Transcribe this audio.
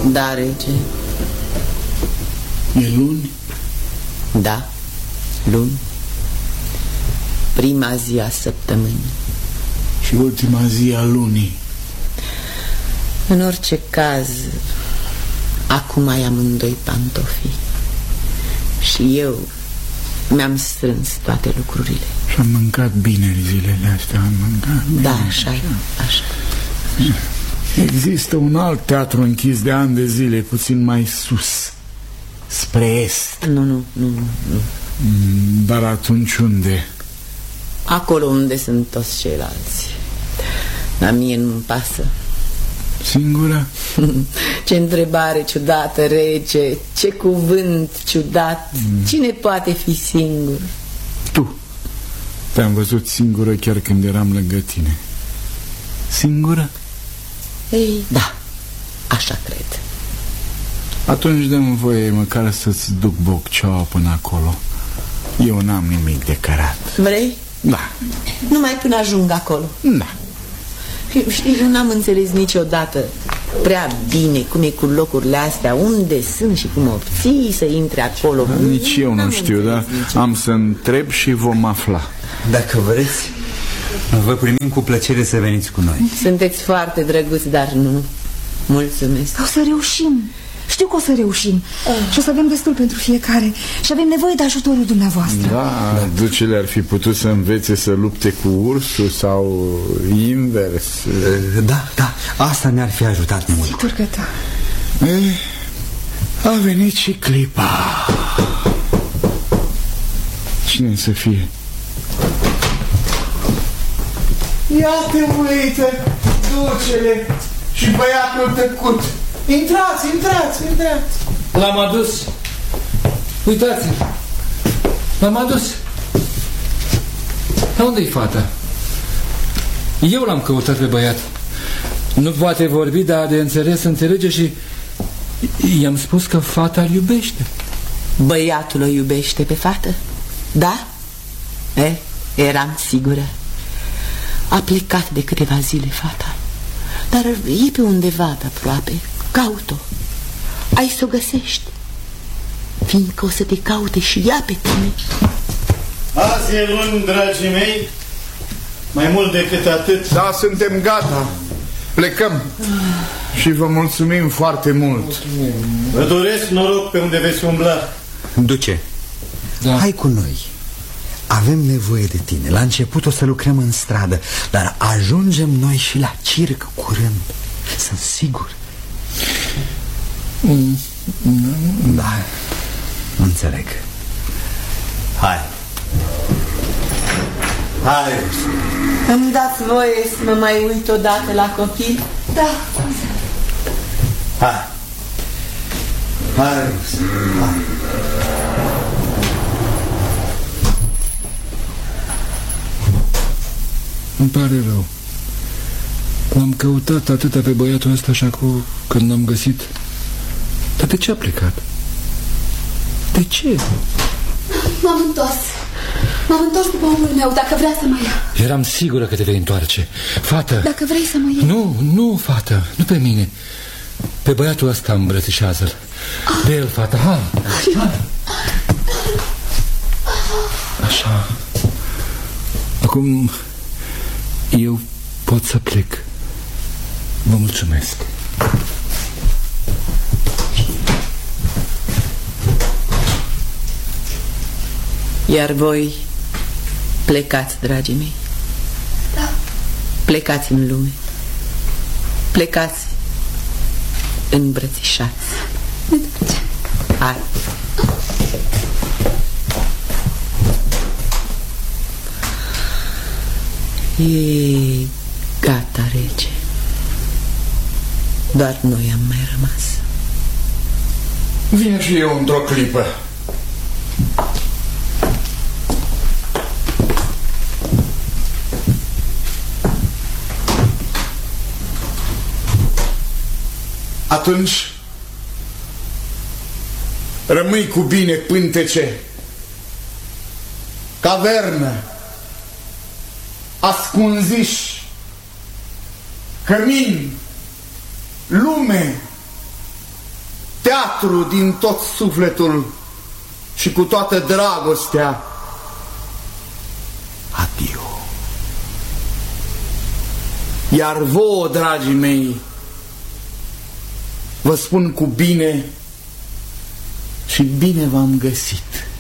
Da, rege. E luni? Da, luni. Prima zi a săptămânii. Și ultima zi a lunii. În orice caz, acum ai amândoi pantofi. Și eu mi-am strâns toate lucrurile. Și am mâncat bine zilele astea. Am mâncat bine. Da, așa. Există un alt teatru închis de ani de zile, puțin mai sus, spre est. Nu. Dar atunci unde? Acolo unde sunt toți ceilalți. La mie nu-mi pasă. Singură? Ce întrebare ciudată, rege. Ce cuvânt ciudat. Cine poate fi singur? Tu. Te-am văzut singură chiar când eram lângă tine. Singură? Ei, da, așa cred. Atunci dă-mi voie măcar să-ți duc bocceaua până acolo. Eu n-am nimic de cărat. Vrei? Da. Numai până ajung acolo. Da. Știi, eu n-am înțeles niciodată prea bine cum e cu locurile astea, unde sunt și cum obții să intre acolo. Nici eu nu știu, dar am să întreb și vom afla. Dacă vreți, vă primim cu plăcere să veniți cu noi. Sunteți foarte drăguți, dar nu. Mulțumesc. O să reușim. Știu că o să reușim. Și o să avem destul pentru fiecare. Și avem nevoie de ajutorul dumneavoastră. Da, ducele ar fi putut să învețe să lupte cu ursul sau invers. Da, asta ne-ar fi ajutat mult. Sigur că da. A venit și clipa. Cine să fie? Ia-te, uită, ducele și băiatul tăcut. Intrați. L-am adus. Uitați, l-am adus. Dar unde-i fata? Eu l-am căutat pe băiat. Nu poate vorbi, dar de înțeles înțelege și i-am spus că fata îl iubește. Băiatul o iubește pe fată? Da? Eram sigură. A plecat de câteva zile fata, dar e pe undeva de aproape. Caut-o. Ai să o găsești, fiindcă o să te caute și ea pe tine. Azi e luni, dragii mei. Mai mult decât atât. Da, suntem gata. Plecăm. Și vă mulțumim foarte mult. Vă doresc noroc pe unde veți umbla. Duce, hai cu noi. Avem nevoie de tine. La început o să lucrăm în stradă, dar ajungem noi și la circ curând. Sunt sigur. Da, înțeleg. Hai. Îmi dați voie să mă mai uit odată la copil? Da. Hai. Îmi pare rău. L-am căutat atâta pe băiatul ăsta și acum când l-am găsit. Dar de ce a plecat? De ce? M-am întors după omul meu, dacă vrea să mă ia. Eram sigură că te vei întoarce. Fată! Dacă vrei să mă iei. Nu, fată, nu pe mine. Pe băiatul ăsta îmbrățișează-l. De el, fată, hai. Așa. Acum eu pot să plec. Vă mulțumesc. Iar voi plecați, dragii mei. Da. Plecați în lume. Plecați îmbrățișați. Hai. E gata, rege. Doar noi am mai rămas. Vin și eu într-o clipă. Atunci rămâi cu bine, pântece. Cavernă, ascunziși, cămin, lume, teatru din tot sufletul și cu toată dragostea. Adio. Iar vouă, dragii mei, vă spun cu bine și bine v-am găsit.